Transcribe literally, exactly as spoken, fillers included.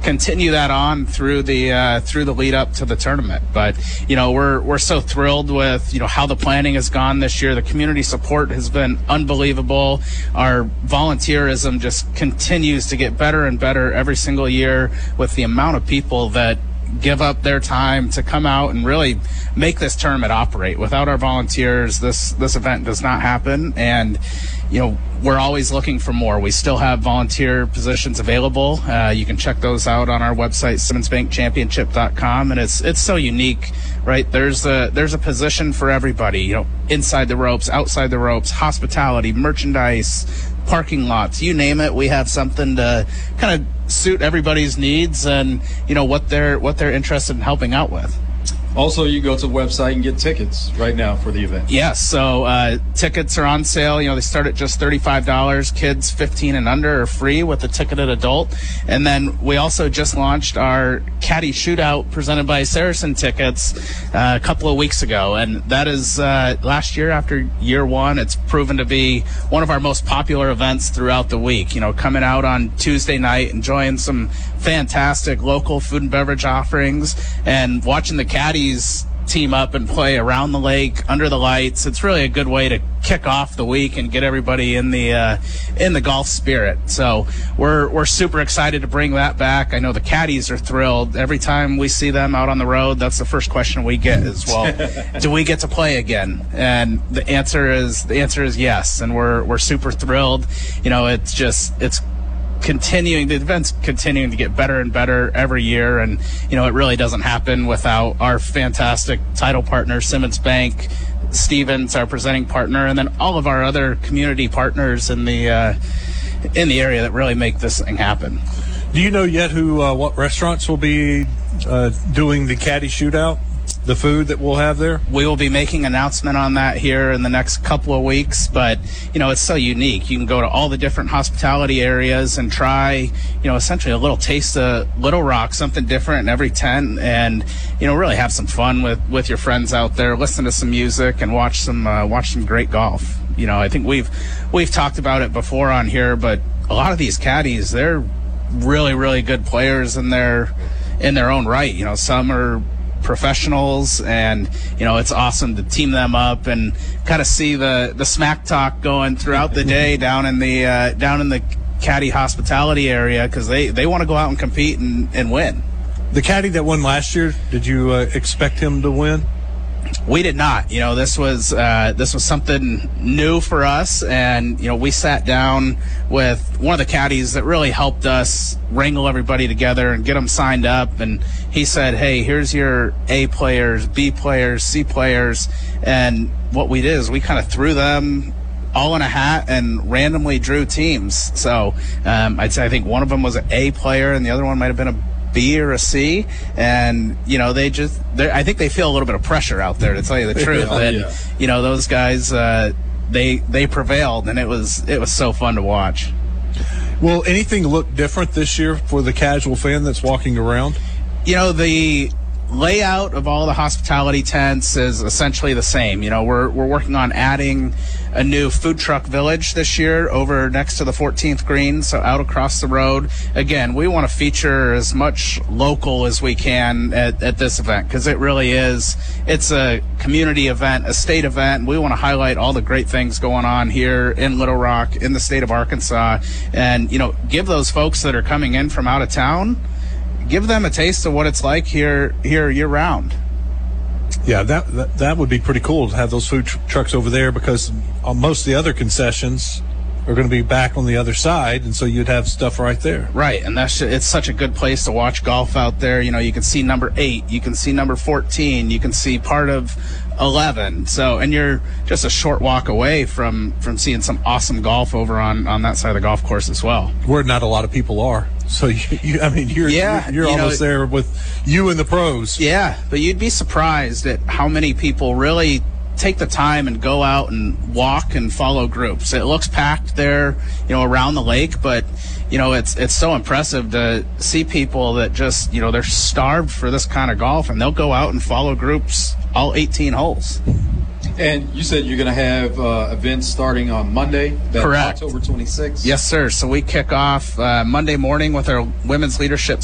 continue that on through the uh, through the lead up to the tournament. But you know, we're we're so thrilled with you know how the planning has gone this year. The community support has been unbelievable. Our volunteerism just continues to get better and better every single year with the amount of people that give up their time to come out and really make this tournament operate. Without our volunteers, this this event does not happen. And you know, we're always looking for more. We still have volunteer positions available. Uh, you can check those out on our website, simmons bank championship dot com, and it's it's so unique, right? There's a there's a position for everybody. You know, inside the ropes, outside the ropes, hospitality, merchandise, parking lots, you name it. We have something to kind of suit everybody's needs and you know what they're what they're interested in helping out with. Also, you go to the website and get tickets right now for the event. Yes, so uh, tickets are on sale. You know, they start at just thirty-five dollars. Kids fifteen and under are free with a ticketed adult. And then we also just launched our Caddy Shootout presented by Saracen Tickets uh, a couple of weeks ago. And that is uh, last year, after year one, it's proven to be one of our most popular events throughout the week. You know, coming out on Tuesday night, enjoying some fantastic local food and beverage offerings, and watching the caddies team up and play around the lake under the lights. It's really a good way to kick off the week and get everybody in the uh, in the golf spirit. So we're we're super excited to bring that back. I know the caddies are thrilled. Every time we see them out on the road, that's the first question we get is, well, do we get to play again? And the answer is the answer is yes. And we're we're super thrilled. You know, it's just it's continuing, the event's continuing to get better and better every year, and you know it really doesn't happen without our fantastic title partner, Simmons Bank, Stevens, our presenting partner, and then all of our other community partners in the uh, in the area that really make this thing happen. Do you know yet who uh, what restaurants will be uh, doing the Caddy Shootout? The food that we'll have there? We will be making an announcement on that here in the next couple of weeks, but you know it's so unique. You can go to all the different hospitality areas and try, you know, essentially a little taste of Little Rock, something different in every tent, and you know really have some fun with with your friends out there, listen to some music, and watch some uh, watch some great golf. You know, I think we've we've talked about it before on here, but a lot of these caddies, they're really really good players in their in their own right. You know, some are professionals, and you know it's awesome to team them up and kind of see the the smack talk going throughout the day down in the uh, down in the caddy hospitality area, because they they want to go out and compete and, and win. The caddy that won last year, did you uh, expect him to win? We did not. You know, this was uh, this was something new for us, and you know, we sat down with one of the caddies that really helped us wrangle everybody together and get them signed up. And he said, "Hey, here's your A players, B players, C players," and what we did is we kind of threw them all in a hat and randomly drew teams. So um, I'd say I think one of them was an A player, and the other one might have been a B or a C, and you know they just I think they feel a little bit of pressure out there, to tell you the truth. Oh, and yeah. you know those guys uh, they they prevailed, and it was it was so fun to watch. Will anything look different this year for the casual fan that's walking around? You know, the layout of all the hospitality tents is essentially the same. You know, we're we're working on adding a new food truck village this year over next to the fourteenth green, so out across the road. Again, we want to feature as much local as we can at, at this event, because it really is, it's a community event, a state event, and we want to highlight all the great things going on here in Little Rock, in the state of Arkansas, and, you know, give those folks that are coming in from out of town, give them a taste of what it's like here here year round. Yeah, that, that that would be pretty cool to have those food tr- trucks over there, because uh, most of the other concessions are going to be back on the other side, and so you'd have stuff right there. Right, and that's it's such a good place to watch golf out there. You know, you can see number eight, you can see number fourteen, you can see part of eleven. So, and you're just a short walk away from from seeing some awesome golf over on on that side of the golf course as well, where not a lot of people are. So you, you I mean, you're yeah, you're, you're you almost know, there with you and the pros. Yeah, but you'd be surprised at how many people really take the time and go out and walk and follow groups. It looks packed there, you know, around the lake, but you know, it's it's so impressive to see people that just, you know, they're starved for this kind of golf, and they'll go out and follow groups all eighteen holes. And you said you're going to have uh, events starting on Monday, that's Correct. October twenty-sixth. Yes, sir. So we kick off uh, Monday morning with our women's leadership